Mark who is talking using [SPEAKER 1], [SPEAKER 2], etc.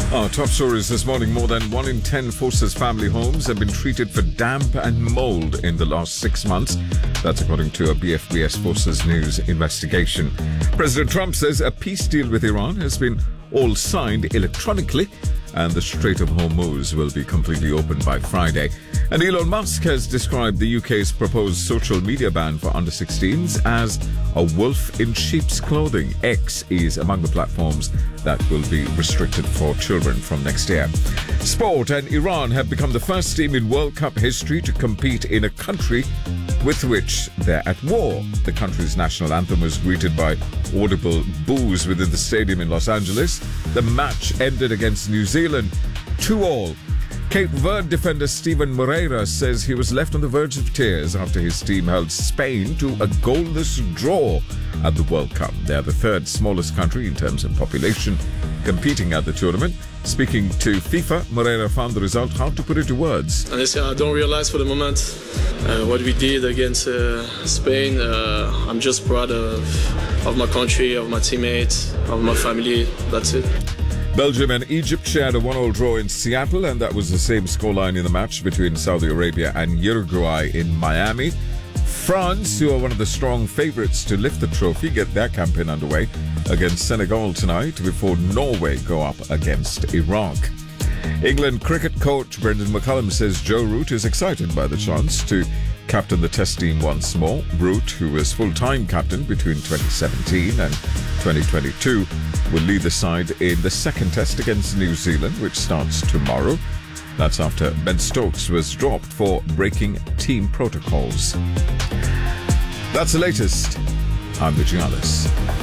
[SPEAKER 1] Our top stories this morning. More than 1 in 10 Forces family homes have been treated for damp and mold in the last 6 months. That's according to a BFBS Forces News investigation. President Trump says a peace deal with Iran has been all signed electronically and the Strait of Hormuz will be completely open by Friday. And Elon Musk has described the UK's proposed social media ban for under 16s as a wolf in sheep's clothing. X is among the platforms that will be restricted for children from next year. Sport, and Iran have become the first team in World Cup history to compete in a country with which they're at war. The country's national anthem was greeted by audible boos within the stadium in Los Angeles. The match ended against New Zealand 2-2. Cape Verde defender Steven Moreira says he was left on the verge of tears after his team held Spain to a goalless draw at the World Cup. They are the third smallest country in terms of population competing at the tournament. Speaking to FIFA, Moreira found the result hard to put into words.
[SPEAKER 2] Honestly, I don't realize for the moment what we did against Spain. I'm just proud of my country, of my teammates, of my family. That's it.
[SPEAKER 1] Belgium and Egypt shared a 1-1 draw in Seattle, and that was the same scoreline in the match between Saudi Arabia and Uruguay in Miami. France, who are one of the strong favourites to lift the trophy, get their campaign underway against Senegal tonight before Norway go up against Iraq. England cricket coach Brendan McCullum says Joe Root is excited by the chance to captain the Test team once more. Root, who was full-time captain between 2017 and 2022, will lead the side in the second Test against New Zealand, which starts tomorrow. That's after Ben Stokes was dropped for breaking team protocols. That's the latest. I'm Vijay Alice.